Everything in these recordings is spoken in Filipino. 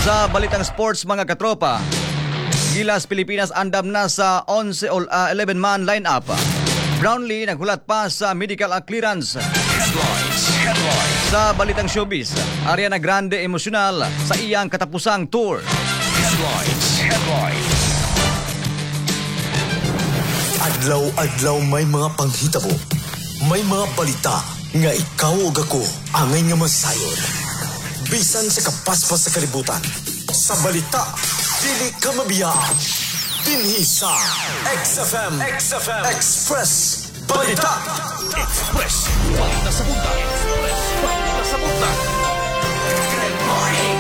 Sa balitang sports mga katropa, Gilas Pilipinas andam na sa 11-man lineup. Brownlee naghulat pa sa medical clearance. Sa balitang showbiz, Ariana Grande emosyonal sa iyang katapusang tour. Adlaw-adlaw may mga panghitabo, may mga balita nga ikaw ug ako angay nga masayon. Bisan sa kapaspas sa kalibutan, sa balita, dili ka mabiyaan. Dinhi sa XFM Express Balita. Express Balita sa Buntag. Express Balita sa Buntag. Good morning.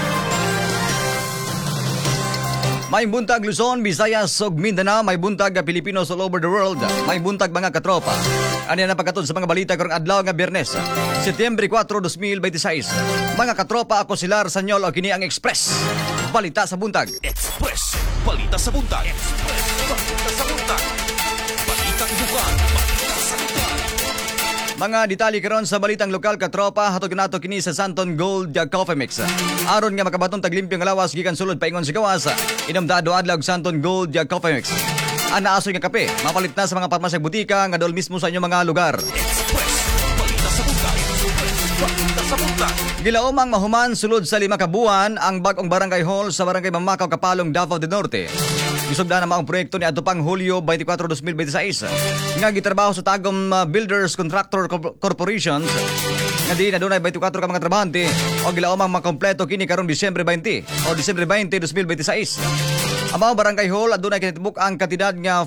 May buntag Luzon, Visayas, ug Mindanao. May buntag Pilipinos all over the world. May buntag mga katropa. Ano yan ang pagkatod sa mga balita karong adlaw nga Biyernes, Setyembre 4, 2026. Mga katropa, ako si Lar Sanyol o kini ang Express Balita sa Buntag. Express Balita sa Buntag. Express Balita sa Buntag. Balitang bukan. Balita sa Buntag. Mga detalye karon sa balitang lokal katropa, hatod nato kini sa Santon Gold Coffee Mix. Aron nga makabatong taglimpyo nga lawas gikan sulod paingon sa gawas, inom daado adlaw Santon Gold Coffee Mix. Ana asoy nga kape, mapalit na sa mga parmasyang butika nga dol mismo sa inyong mga lugar. Express Balita sa Buntag. Express Balita sa Buntag. Gilaomang mahuman sulod sa 5 ka buwan ang bagong barangay hall sa barangay Mamakaw, Kapalong, Davao del Norte. Gisugdan na maong proyekto ni adto pang Hulyo 24, 2026 nga gitrabaho sa Tagum Builders Contractor Corporations nga di na dunay 24 ka mga trabahante o gilaomang makompleto kini karong Disyembre 20 o Disyembre 20, 2026. Ang maong barangay hall adunay kinitibuk ang kantidad nga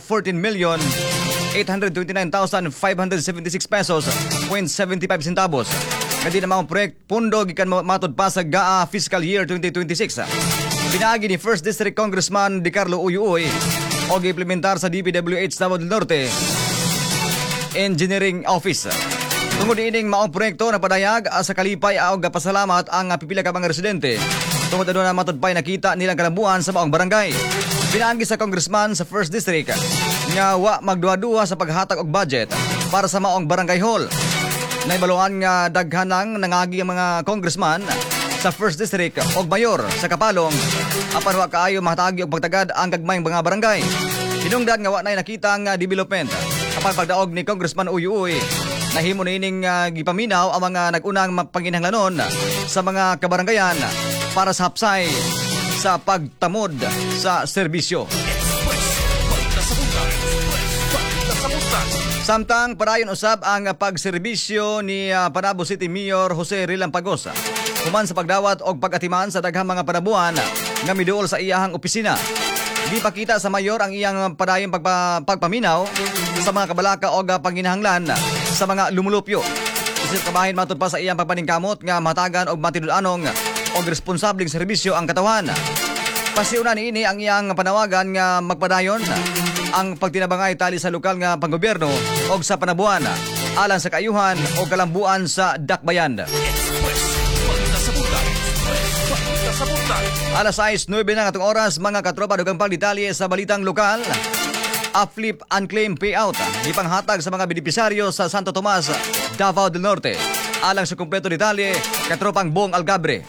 14,829,576 pesos 0.75 centavos. Nga di na maong proyekto pundo gikan matod pa sa GAA Fiscal Year 2026. Pinaagi ni 1st District Congressman Di Carlo Uyuoy o gi-implementar sa DPWH Davao del Norte Engineering Office. Tungod ining maong proyekto na padayag sa kalipay og pasalamat ang pipila ka mga residente. Tungod aduna matudpay nakita nilang kalambuan sa maong barangay. Pinaagi sa congressman sa 1st District nga wa magduha-duha sa paghatag og budget para sa maong barangay hall. Naibaluan nga daghanang nangagi ang mga congressman sa 1st District o mayor sa Kapalong apan wa kaayo mahatagi og pagtagad ang gagmayng mga barangay. Hinungdan nga wa nay nakita ang development apan pagdaog ni Congressman Uyuoy nahimo nining gipaminaw ang mga nagunang panginahanglanon sa mga kabarangayan para sa hapsay sa pagtamod sa serbisyo. Express Balita sa Buntag. Express Balita sa Buntag. Samtang parayon usab ang pagserbisyo ni Panabo City Mayor Jose Rilampagos human sa pagdawat og pag-atiman sa daghang mga panabuan nga miduol sa iyahang opisina. Di pakita sa mayor ang iyang padayong pagpaminaw sa mga kabalaka o panginahanglan sa mga lumulupyo. Isip kabahin matod pa sa iyang pagpaningkamot nga matagan og matidul-anong og responsableng serbisyo ang katawhan. Pasiuna niini ang iyang panawagan nga magpadayon ang pagtinabangay tali sa lokal nga panggobyerno og sa panabuan alang sa kaayuhan o kalambuan sa dakbayan. Express Balita sa Buntag. Express Balita sa Buntag. Alas 6:09 na katong oras mga katropa dugang pagdetalye sa balitang lokal. Uplift Unclaimed Payout ipanghatag sa mga benepisaryo sa Santo Tomas, Davao del Norte. Alang sa kumpleto detalye, katropang Bong Algabre.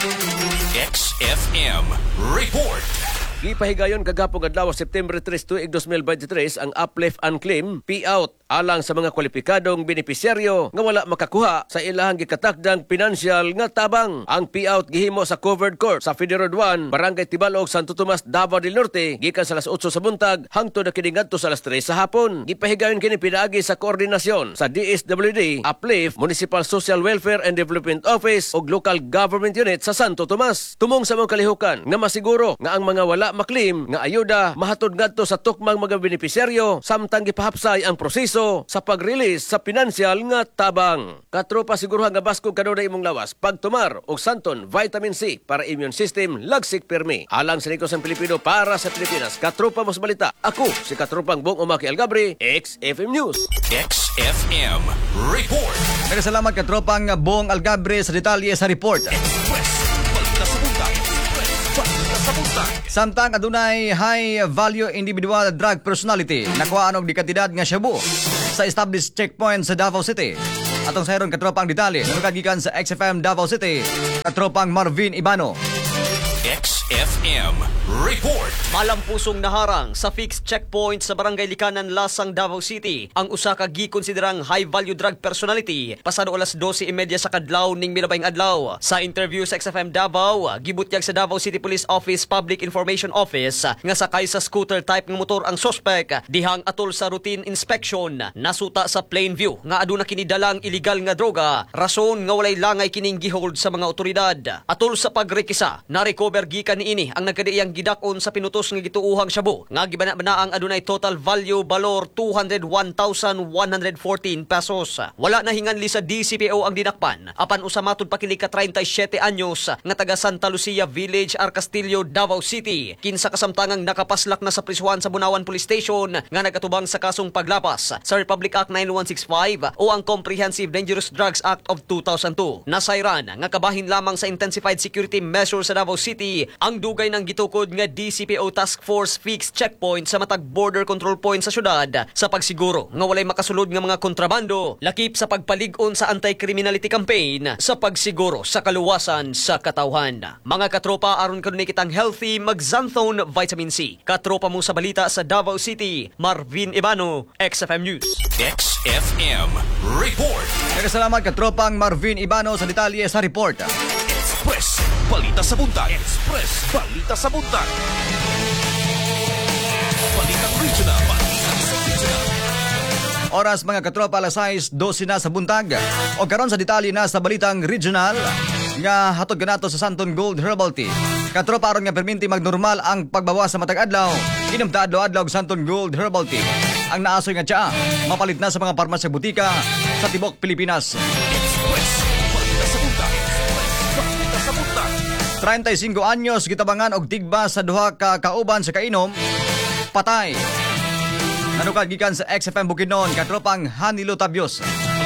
XFM Report. Gipahigayon kagapong adlaw September 3 tuig 2023 ang Uplift Unclaimed Payout alang sa mga kwalipikadong benepisyaryo nga wala makakuha sa ilahang gikatakdang pinansyal nga tabang. Ang payout gihimo sa covered court sa Federal 1, Barangay Tibalog, Santo Tomas, Davao del Norte gikan sa alas 8 sa buntag hangtod na kini ngadto sa alas 3 sa hapon. Gipahigayon kini pinaagi sa koordinasyon sa DSWD, Uplift, Municipal Social Welfare and Development Office ug Local Government Unit sa Santo Tomas. Tumong sa mga kalihukan nga masiguro nga ang mga wala maklim nga ayuda mahatod ngadto sa tukmang mga benepisyaryo samtang gipahapsay ang proseso sa pag-release sa pinansyal nga tabang. Katropa siguruhan nga baskog kanunay imong lawas pagtumar og Santon Vitamin C para immune system lagsik permi. Alang sa Negosong Pilipino para sa Pilipinas. Katropa mas balita. Ako si Katropang Bong Umaki Algabre, XFM News. XFM Report. Nagkasalamat katropang Bong Algabre sa detalye sa report. Express Balita sa Buntag. Express Balita sa Buntag. Samtang adunay high value individual drug personality nakuha og dikantidad nga shabu sa established checkpoint sa Davao City. Atong sayron katropang detalye nagkagikan sa XFM Davao City, katropang Marvin Ibano. XFM Report. Malampusong naharang sa fixed checkpoint sa Barangay Likanan, Lasang, Davao City ang usa ka gikonsiderang high-value drug personality pasado alas 12:30 sa kadlaw ning milabayng adlaw. Sa interview sa XFM Davao, gibutyag sa Davao City Police Office Public Information Office nga sakay sa scooter type nga motor ang suspect dihang atol sa routine inspection nasuta sa plain view nga aduna kini dalang illegal nga droga, rason nga walay langay kining gihold sa mga otoridad. Atol sa pagrekisa, na-recover gikan niini ang nagkadiiyang gidakon sa pinutos nga gituuhang shabu nga gibana-banaang adunay total value balor 201,114 pesos. Wala na hinganli sa DCPO ang dinakpan apan usa matud pa kini ka 37 anyos nga taga Santa Lucia Village, Arcastillo, Davao City. Kinsa kasamtangang nakapaslak na sa prisuhan sa Bunawan Police Station nga nagatubang sa kasong paglapas sa Republic Act 9165 o ang Comprehensive Dangerous Drugs Act of 2002. Nasayran nga kabahin lamang sa intensified security measures sa Davao City ang dugay ng gitukod nga DCPO Task Force Fixed Checkpoint sa matag border control point sa syudad sa pagsiguro nga walay makasulod nga mga kontrabando, lakip sa pagpalig-on sa anti-criminality campaign sa pagsiguro sa kaluwasan sa katawhan. Mga katropa, aron kanunay kitang healthy, mag-Xanthone Vitamin C. Katropa mo sa balita sa Davao City, Marvin Ibano, XFM News. XFM Report. Nagkasalamat katropang Marvin Ibano sa detalye sa report. Express Balita sa Buntag. Express Balita sa Buntag. Balitang Regional. Balitang sa Regional. Oras mga katropa, alas 6:12 na sa buntag. O karon sa detalye na sa balitang regional nga hatod ganato sa Santon Gold Herbal Tea. Katropa, aron nga perminti magnormal ang pagbawas sa matag adlaw, inomta adlaw-adlaw og Santon Gold Herbal Tea. Ang naasoy nga tsaa mapalit na sa mga parmasya butika sa tibok Pilipinas. Express Balita sa Buntag. Express Balita sa Buntag. 35 anyos gitabangan og tigba sa duha ka kauban sa kainom, patay. Nanukad gikan sa XFM Bukidnon, katropang Hanilo Tabios.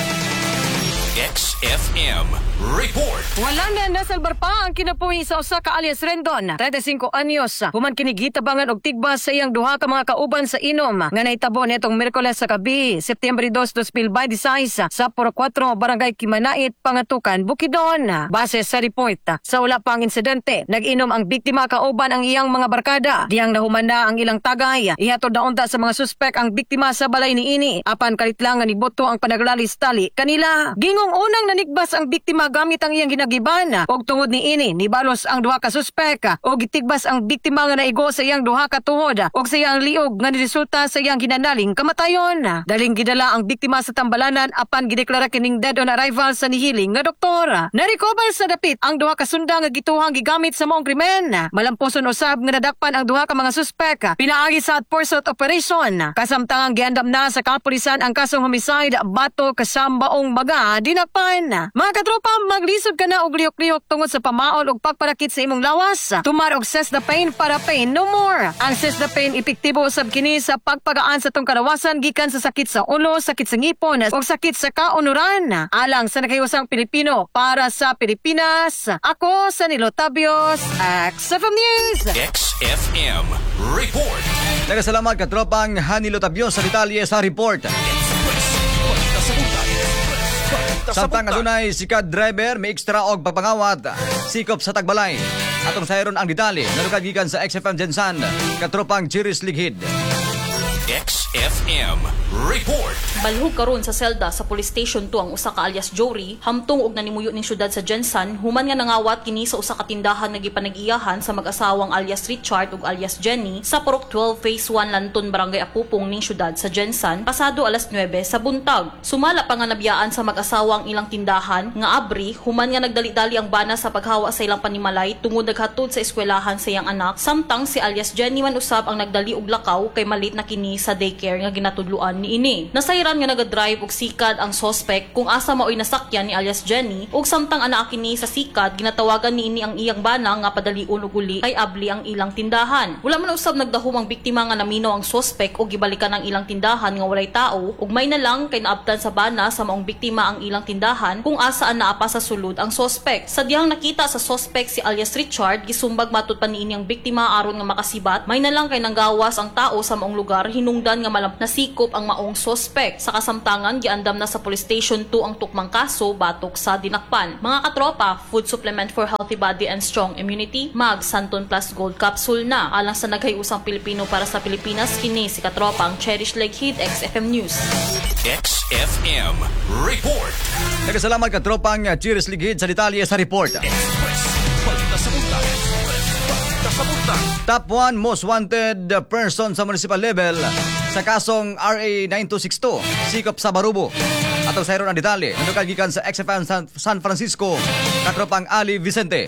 XFM Report. Wala na nasalbar pa ang kinapuhi sa usa ka alias Rendon, 35 anyos. Human kini gitabangan og tigba sa iyang duha ka mga kauban sa inom nga nahitabo nitong Miyerkules sa gabi, September 2, 2026 sa Puro 4, Barangay Kimanait, Pangatukan, Bukidnon. Base sa report, sa wala pang insidente, nag-inom ang biktima kauban ang iyang mga barkada. Diyang nahuman na ang ilang tagay. Ihatod na unta sa mga suspek ang biktima sa balay niini. Apan karitlangan ni Boto ang panaglalis tali kanila. Gingong unang nanigbas ang biktima gamit ang iyang ginagiban. Og tungod ni ini, nibalos ang duha ka suspek. Og gitigbas ang biktima nga naigo sa iyang duha ka tuhod. Og sa iyang liog nga niresulta sa iyang ginanaling kamatayon. Daling gidala ang biktima sa tambalanan apan gideklara kining dead on arrival sa nihiling nga doktor. Narecover sa dapit ang duha ka sunda nga gituhang gigamit sa maong krimen. Malampuson usab nga nadakpan ang duha ka mga suspek. Pinaagi sa pursuit operation. Kasamtangang giandam na sa kapulisan ang kasong homicide, bato kasambaong baga dinakpan. Mga katropa, maglisod ka na og liyok-liyok tungod sa pamaol og pagparakit sa imong lawas. Tumar og Cesdapine para pain no more. Ang Cesdapine epektibo usab kini sa pagpagaan sa tong kalawasan gikan sa sakit sa ulo, sakit sa ngipon ug sakit sa kaunuran. Alang sa nakayusang Pilipino para sa Pilipinas. Ako sa Nilo Tabios, XFM News. XFM Report. Nagkasalamat katropang Hanilo Tabios sa detalye sa report. Express Balita sa Buntag. Express Balita sa Samtang Buntag. adunay sikat driver may ekstra og pagpangawat sikop sa Tagbalay. Atong sayron ang detalye nanukad gikan sa XFM Jensan, katropang Chiris Lighid. XFM Report. Balhog karon sa selda sa Police Station 2 ang usa ka alias Jory, hamtong og nanimuyo ning syudad sa Jensan, human nga nangawat kini sa usa ka tindahan nga gipanag-iyahan sa mag-asawang alias Richard ug alias Jenny sa Purok 12 Phase 1 Lanton, Barangay Apupong ning syudad sa Jensan, pasado alas 9 sa buntag. Sumala pa nga nabiyaan sa mag-asawang ilang tindahan nga abri, human nga nagdali-dali ang bana sa paghawa sa ilang panimalay tungod naghatod sa eskwelahan sa iyang anak, samtang si alias Jenny man usab ang nagdali og lakaw kay malit na kini sa daycare nga ginatudluan niini. Nasayran nga nagadrive og sikad ang suspect kung asa maoy nasakyan ni alias Jenny ug samtang anaa kini sa sikad ginatawagan niini ang iyang bana nga padalion og uli kay abli ang ilang tindahan. Wala man usab nagdahom ang biktima nga naminaw ang suspect og gibalikan ang ilang tindahan nga walay tao ug may na lang kay naabtan sa bana sa maong biktima ang ilang tindahan kung asa anaa pa sa sulod ang suspect. Sa dihang nakita sa suspect si alias Richard, gisumbag matud pa niini ang biktima aron nga makasibat, may na lang kay nanggawas ang tao sa maong lugar hinungdan nga nasikop ang maong sospek. Sa kasamtangan, giandam na sa Police Station 2 ang tukmang kaso batok sa dinakpan. Mga katropa, food supplement for healthy body and strong immunity, mag Santon Plus Gold Capsule na. Alang sa naghayusang Pilipino para sa Pilipinas, kini si katropa ang Cherish Leghid, XFM News. XFM Report. Nagkasalamat ka tropang Cheers Ligid sa detalye sa report. Express. Balita sa buntag. Express. Balita sa buntag. Top 1 most wanted person sa municipal level sa kasong RA 9262, sikop sa Barubo. Atong sayron ang detalye, nandukal gikan sa XFM San Francisco, katropang Ali Vicente.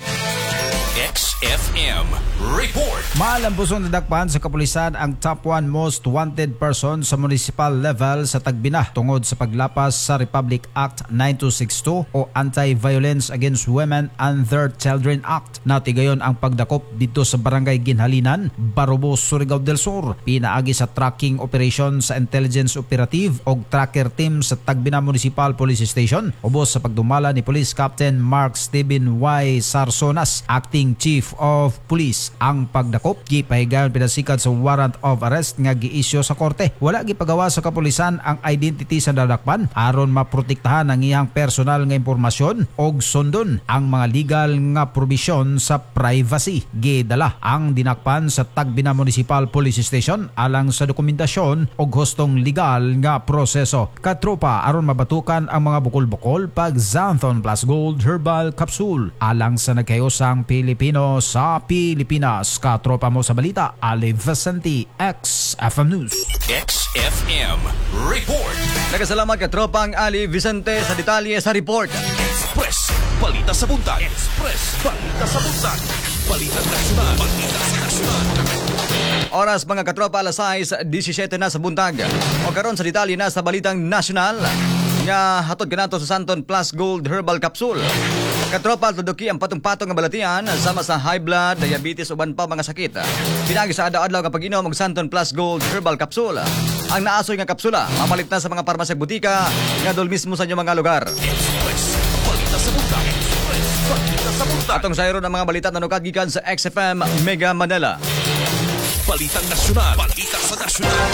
XFM Report. Maalampuson nadakpan sa kapulisan ang top 1 most wanted person sa municipal level sa Tagbina tungod sa paglapas sa Republic Act 9262 o Anti-Violence Against Women and Their Children Act. Natigayon ang pagdakop dito sa Barangay Ginhalinan, Barubo, Surigao del Sur. Pinaagi sa tracking operation sa Intelligence Operative o Tracker Team sa Tagbina Municipal Police Station. Ubos sa pagdumala ni Police Captain Mark Steven Y. Sarsonas, Acting Chief of Police. Ang pagdakop gipahigayon pinasikat sa warrant of arrest nga giisyo sa korte. Wala gipagawa sa kapulisan ang identity sa dadakpan aron maprotektahan ang iyang personal nga impormasyon og sundon ang mga legal nga probisyon sa privacy. Gidala ang dinakpan sa Tagbina Municipal Police Station alang sa dokumentasyon og hustong legal nga proseso. Katropa aron mabatukan ang mga bukol-bukol pag Xanthon Plus Gold Herbal Capsule alang sa nagkayosang Pilipino sa Pilipinas. Katropa mo sa balita, Ali Vicente, XFM News. XFM Report. Nagkasalamat ka tropang Ali Vicente sa detalye sa report. Express. Balita sa buntag. Express. Balita sa buntag. Balita nasyonal. Balita sa nasyonal. Oras mga katropa, alas 6:17 na sa buntag. O karon sa detalye na sa balitang nasyonal nga hatod kanato sa Santon Plus Gold Herbal Capsule. Katropa, tuduki ang patong-patong nga balatian sama sa high blood, diabetes uban pa mga sakit. Pinagi sa adlaw-adlaw kapag inom og Santon Plus Gold Herbal Capsule. Ang naasoy nga kapsula mapalit na sa mga parmasya butika nga dol mismo sa inyong mga lugar. Express. Balita sa buntag. Express. Balita sa buntag. Atong sayro ng mga balita na gikan sa XFM Mega Manila. Balitang nasyonal. Balita sa nasyonal.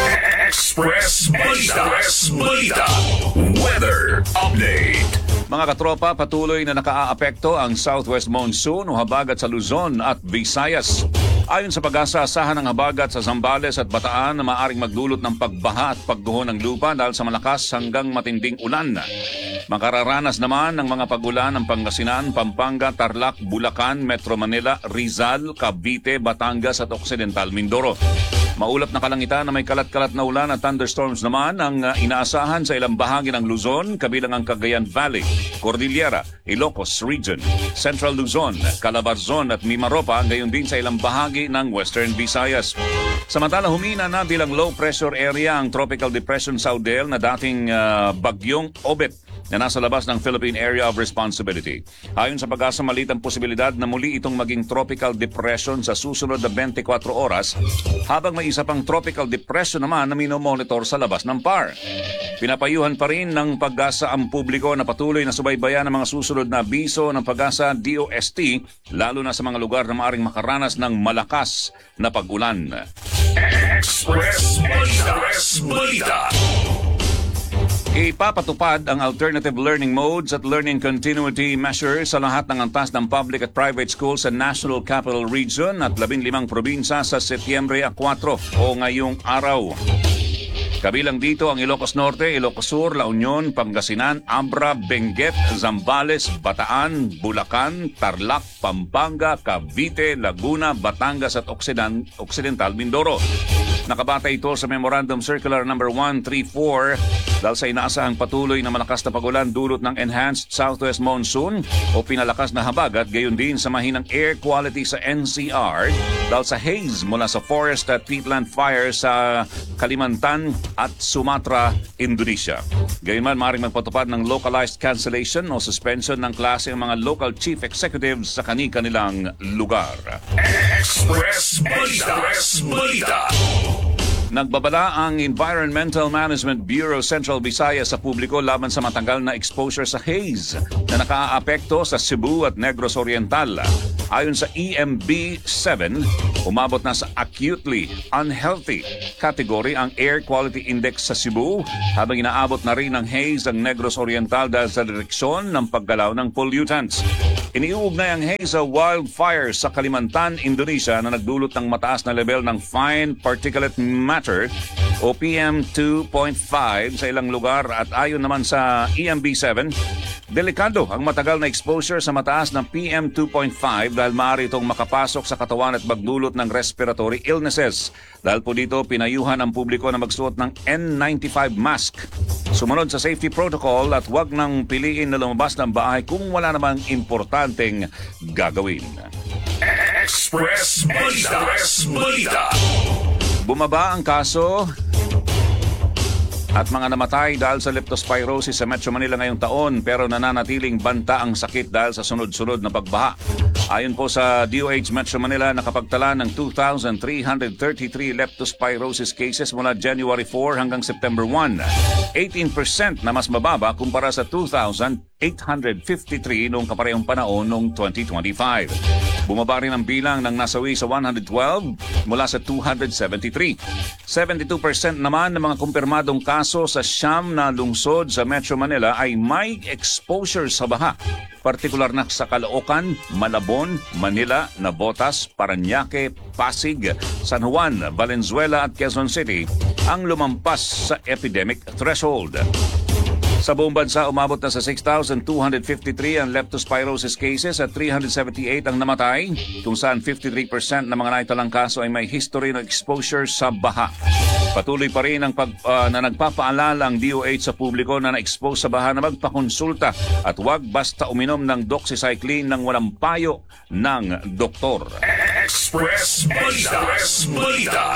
Express Balita. Express Balita. Weather Update. Mga katropa, patuloy na nakaaapekto ang southwest monsoon o habagat sa Luzon at Visayas. Ayon sa pag-asa, asahan ng habagat sa Zambales at Bataan na maaaring magdulot ng pagbaha at pagguho ng lupa dahil sa malakas hanggang matinding ulan. Makararanas naman ng mga pag-ulan ng Pangasinan, Pampanga, Tarlac, Bulacan, Metro Manila, Rizal, Cavite, Batangas at Occidental Mindoro. Maulap na kalangitan na may kalat-kalat na ulan at thunderstorms naman ang inaasahan sa ilang bahagi ng Luzon, kabilang ang Cagayan Valley, Cordillera, Ilocos Region, Central Luzon, Calabarzon at Mimaropa, gayon din sa ilang bahagi ng Western Visayas. Samantala, humina na bilang low pressure area ang Tropical Depression Saudel na dating bagyong Obet na nasa labas ng Philippine Area of Responsibility. Ayon sa pag-asa, maliit ang posibilidad na muli itong maging tropical depression sa susunod na 24 oras, habang may isa pang tropical depression naman na minomonitor sa labas ng PAR. Pinapayuhan pa rin ng pag-asa ang publiko na patuloy na subaybayan ang mga susunod na abiso ng pag-asa DOST, lalo na sa mga lugar na maaaring makaranas ng malakas na pag-ulan. Express Balita. Express Balita. Ipapatupad ang alternative learning modes at learning continuity measures sa lahat ng antas ng public at private schools sa National Capital Region at 15 probinsya sa Setyembre 4 o ngayong araw. Kabilang dito ang Ilocos Norte, Ilocos Sur, La Union, Pangasinan, Abra, Benguet, Zambales, Bataan, Bulacan, Tarlac, Pampanga, Cavite, Laguna, Batangas at Occidental Mindoro. Nakabata ito sa Memorandum Circular No. 134 dahil sa inaasahang patuloy na malakas na pagulan dulot ng Enhanced Southwest Monsoon o pinalakas na habagat, gayon din sa mahinang air quality sa NCR dahil sa haze mula sa forest at peatland fire sa Kalimantan at Sumatra, Indonesia. Gayunman, maaaring magpatupad ng localized cancellation o suspension ng klase ang mga local chief executives sa kani-kanilang lugar. Express Balita. Express Balita. Nagbabala ang Environmental Management Bureau Central Visayas sa publiko laban sa matanggal na exposure sa haze na nakaaapekto sa Cebu at Negros Oriental. Ayon sa EMB7, umabot na sa acutely unhealthy category ang Air Quality Index sa Cebu, habang inaabot na rin ng haze ang Negros Oriental dahil sa direksyon ng paggalaw ng pollutants. Iniuugnay ang haze sa wildfires sa Kalimantan, Indonesia na nagdulot ng mataas na level ng fine particulate matter o PM2.5 sa ilang lugar, at ayon naman sa EMB7, delikado ang matagal na exposure sa mataas ng PM2.5 dahil maaari itong makapasok sa katawan at magdulot ng respiratory illnesses. Dahil po dito, pinayuhan ang publiko na magsuot ng N95 mask, sumunod sa safety protocol at huwag nang piliin na lumabas ng bahay kung wala namang importanteng gagawin. Express Balita. Express Balita. Bumaba ang kaso at mga namatay dahil sa leptospirosis sa Metro Manila ngayong taon, pero nananatiling banta ang sakit dahil sa sunod-sunod na pagbaha. Ayon po sa DOH Metro Manila, nakapagtala ng 2,333 leptospirosis cases mula January 4 hanggang September 1. 18% na mas mababa kumpara sa 2,853 noong kaparehong panahon noong 2025. Bumaba rin ang bilang ng nasawi sa 112 mula sa 273. 72% naman ng mga kumpirmadong kaso sa siyam na lungsod sa Metro Manila ay may exposure sa baha. Partikular na sa Caloocan, Malabon, Manila, Navotas, Parañaque, Pasig, San Juan, Valenzuela at Quezon City ang lumampas sa epidemic threshold. Sa buong bansa, umabot na sa 6,253 ang leptospirosis cases at 378 ang namatay, kung saan 53% ng mga naitalang kaso ay may history ng exposure sa baha. Patuloy pa rin ang na nagpapaalala ang DOH sa publiko na na-expose sa baha na magpakonsulta at huwag basta uminom ng doxycycline nang walang payo ng doktor. Express Balita. Express Balita.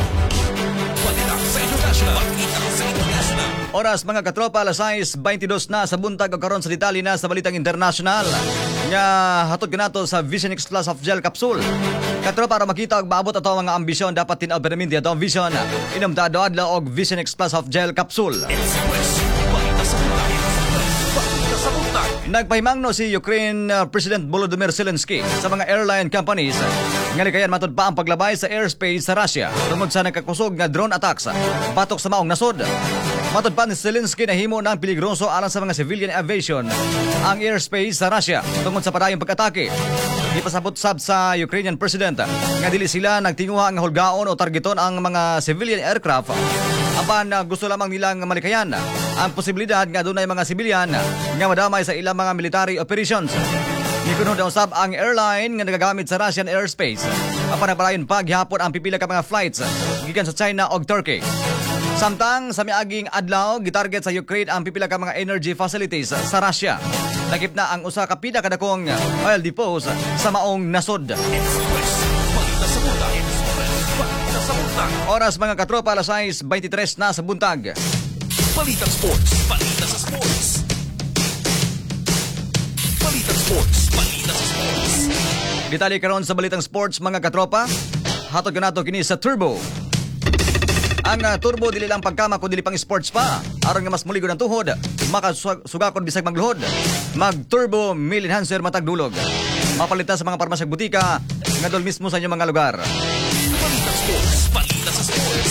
Balita sa international. Balita sa international. Oras mga katropa, alas 6:22 na sa buntag o karon sa detalye na sa balitang international. Nga hatod ka nato sa Vision X Plus of Gel Capsule. Katropa, para makita og maabot ato mga ambisyon, dapat tinaw perminti ato ang vision. Inom ta adlaw og Vision X Plus of Gel Capsule. Express Balita sa buntag. Balita sa buntag. Nagpahimangno si Ukraine President Volodymyr Zelensky sa mga airline companies nga nikayan matod pa ang paglabay sa airspace sa Russia tungod sa nagkakusog nga drone attacks batok sa maong nasod. Matod pa ni Zelensky na himo ng peligroso alang sa mga civilian aviation ang airspace sa Russia tungod sa padayong pag-atake. Ipasabot sab sa Ukrainian President nga dili sila nagtinguha nga hulgaon o targeton ang mga civilian aircraft, apan gusto lamang nilang malikayan ang posibilidad nga dunay mga civilian nga madamay sa ilang mga military operations. Gikunod daw sab ang airline nga nagagamit sa Russian airspace, apan napalayon pa gihapon ang pipila ka mga flights gikan sa China ug Turkey. Samtang sa miaging adlaw, gitarget sa Ukraine ang pipila ka mga energy facilities sa Russia. Nakip na ang usa ka pinakadakong oil depots sa maong nasod. Express Balita sa buntag. Express Balita sa buntag. Oras mga katropa, alas 6:23 na sa buntag. Balitang sports. Balita sa sports. Balitang sports. Balita sa sports. Detalye karon sa balitang sports mga katropa. Hatod ka nato kini sa Turbo. Ang turbo dili lang pagkama kundi pang sports pa. Aron nga mas muligon ang tuhod, makasugakon bisag magluhod. Mag Turbo Meal Enhancer matag dulog. Mapalitan sa mga parmasyang butika nga dol mismo sa inyong mga lugar. Balitang sports. Balita sa sports.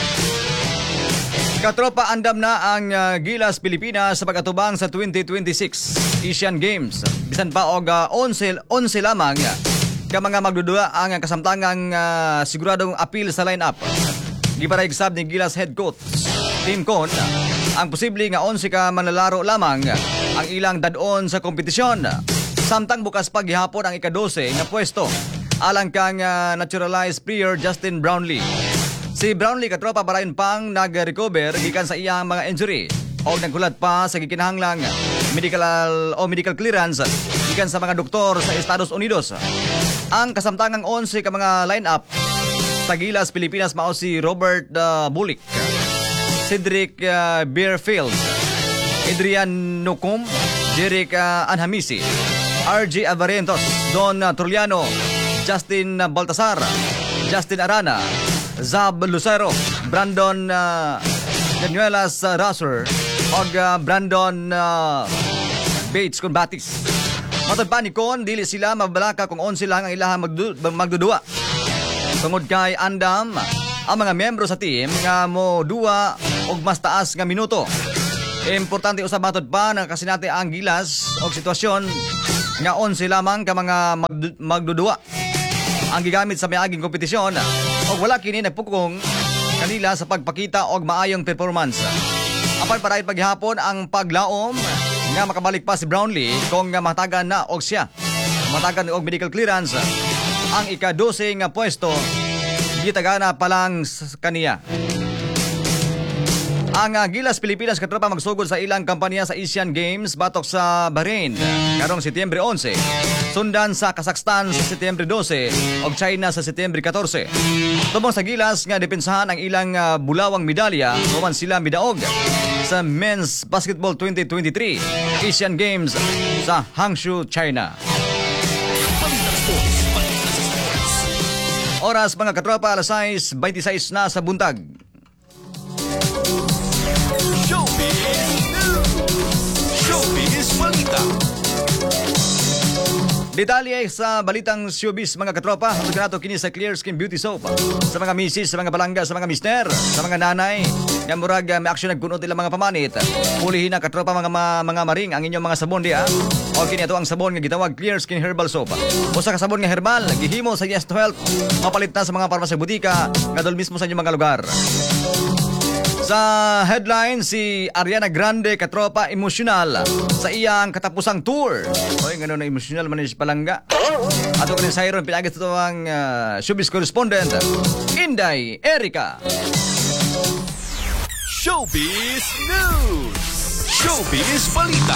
Katropa, andam na ang Gilas Pilipinas sa pag-atubang sa 2026 Asian Games. Bisan pa og 11 lamang ka mga magdudua ang kasamtangang siguradong appeal sa lineup. Gibarayg sab ni Gilas head coach Tim Con ang posible nga 11 ka manlalaro lamang ang ilang dadon sa kompetisyon. Samtang bukas pa gihapon ang ika-12 nga pwesto alang kang naturalized player Justin Brownlee. Si Brownlee katropa barayon pang nag-recover gikan sa iyang mga injury o naghulat pa sa gikinahanglang medical clearance gikan sa mga doktor sa Estados Unidos. Ang kasamtangang 11 ka mga lineup sa Gilas Pilipinas mao si Robert Bulik, Cedric Beerfield, Adrian Nucum, Derek Anhamisi, RJ Alvarentos, Don Truliano, Justin Baltasar, Justin Arana, Zab Lucero, Brandon Danuelas Rasser, og Brandon Bates Combatis. Matod pa ni Kon, dili sila mabalaka kung 11 lang ang ilaha magdudua. Tungod kay andam ang mga membro sa team nga mo duwa og mas taas nga minuto. Importante usab matod pa na kasinati ang gilas og sitwasyon nga 11 lamang ka mga magdudua ang gigamit sa miaging kompetisyon og wala kini nagpukong kanila sa pagpakita og maayong performance. Apan para paghapon ang paglaom nga makabalik pa si Brownlee kung matagan na og siya. Matagan og medical clearance ang ika-12 nga pwesto gitagana pa lang kaniya. Ang Gilas Pilipinas katropa magsugod sa ilang kampanya sa Asian Games batok sa Bahrain karong Setyembre 11. Sundan sa Kazakhstan sa Setyembre 12 ug China sa Setyembre 14. Tubong sa Gilas nga depensahan ang ilang bulawang medalya human sila midaog sa Men's Basketball 2023 Asian Games sa Hangzhou, China. Oras mga katropa, alas 6:26 na sa buntag. Showbiz Balita. Detalye sa balitang showbiz mga katropa. Hatod nato kini sa Clear Skin Beauty Soap. Sa mga misis, sa mga balangga, sa mga mister, sa mga nanay, nga murag may aksyon nagkunot nila mga pamanit. Pulihin na katropa mga maring ang inyong mga sabon diha. O kini ato ang sabon nga gitawag Clear Skin Herbal Soap. Usa ka sabon nga herbal, gihimo sa Yes to Health. Mapalit na sa mga parmasya butika, ngadol mismo sa inyong mga lugar. Sa headline, si Ariana Grande katropa emosyonal sa iyang katapusang tour. Oy, ngano na emosyonal man si palangga. Ato kanin sa iron pinagit ito ang showbiz correspondent Inday Erica. Showbiz News. Showbiz Balita.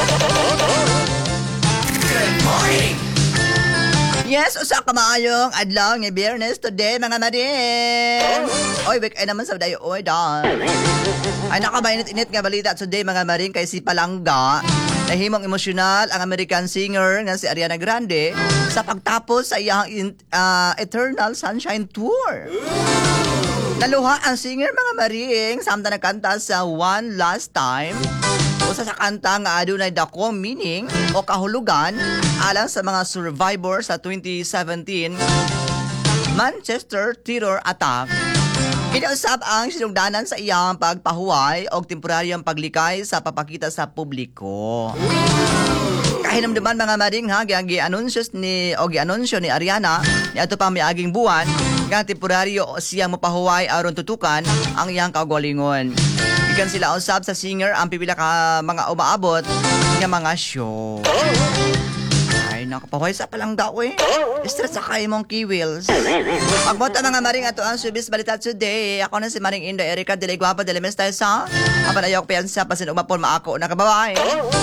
Good morning. Yes, usa ka maayong adlaw nga Biyernes today mga maring. Oy, weekend naman sa dayo oy dal. Ay nakabainit-init nga balita today mga maring kay si Palangga. Nahimong emosyonal ang American singer nga si Ariana Grande sa pagtapos sa iyang Eternal Sunshine Tour. Naluha ang singer mga maring samtang nagkanta sa One Last Time. Usa sa kanta nga adunay dako meaning o kahulugan alang sa mga survivor sa 2017 Manchester terror attack. Kinausap ang sinugdanan sa iyang pagpahuway o temporaryong paglikay sa papakita sa publiko. Kahinamduman mga maring ha, gi-anunsyo ni Ariana ni ato pang miaging buwan nga temporaryo siyang mapahuway aron tutukan ang iyang kaugalingon. Ikan sila usab sa singer ang pipila ka mga umaabot nga mga show. Ay, nakapahuway sa palangga eh. Stress sa kay mong kiwils. Pagbota mga maring ato ang showbiz balita today. Ako na si Maring Inday Erica dili guwapa dili mestesa. Apan ayok piyansa pasin umapon maako na kababay.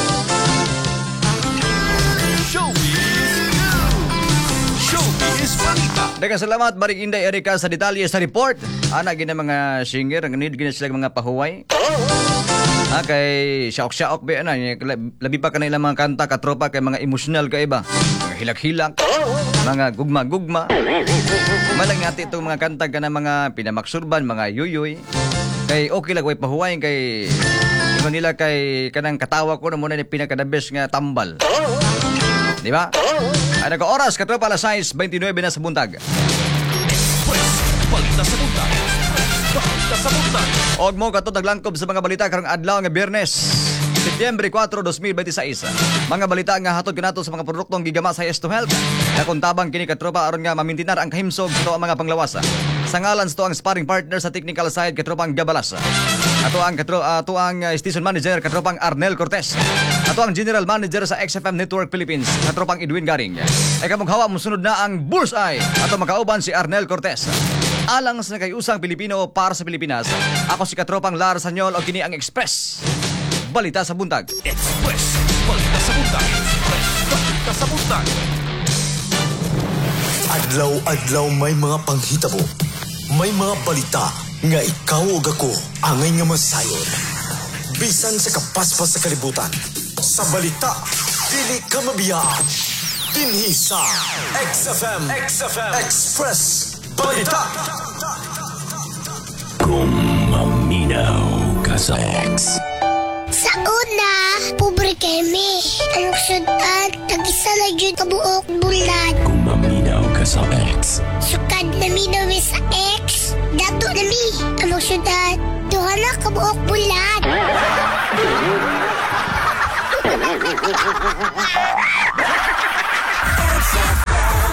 Showbiz Balita. Daghang salamat Maring Inday Erica sa detalye sa report. Ana gina mga singer ang need gina sila mga pahuway. Kay shaok-shaok ba na labi pa kanila mga kanta katropa kay mga emotional kay iba. Mga hilak-hilak, mga gugma-gugma. Malang ati itong mga kanta kana mga pinamaksurban, mga yuyoy. Kay okay lang way pahuway kay imo nila kay kanang katawa ko na muna ni pinaka the best nga tambal. Di ba? Ay nag-oras katropa alas 6:29 na sa buntag. Balita sa buntag. Balita sa buntag. Og mo katong naglangkob sa mga balita karong adlaw nga Biyernes, Setyembre 4, 2026. Mga balita nga hatod kanato sa mga produktong gigama sa Yes to Health. Nakuntabang kini katropa aron nga mamintinar ang kahimsog sa mga panglawas. Sa ngalan sa ang sparring partner sa technical side katropang Gabalas. Ato ang station manager katropang Arnel Cortez. Ato ang general manager sa XFM Network Philippines katropang Edwin Garing. Ay kamughawa musunod na ang Bullseye. Ato makauban si Arnel Cortez. Alang sa nagayusang Pilipino para sa Pilipinas. Ako si katropang Lar Sanyol o kini ang Express. Balita sa buntag. Express. Balita sa buntag. Express. Balita sa buntag. Adlaw-adlaw may mga panghitabo. May mga balita nga ikaw ug ako angay nga masayon. Bisan sa kapaspas sa kalibutan. Sa balita, dili ka mabiyaan. Dinhi sa XFM Express Balita. Kung maminaw ka sa X. Sa una, pobre kami. Ang sudan, isa lang yun kabuok bulan. Kung maminaw ka sa ex, Sukad na mi daw sa ex. Dato na mi. Among syudad. Duha na kabuok bulan.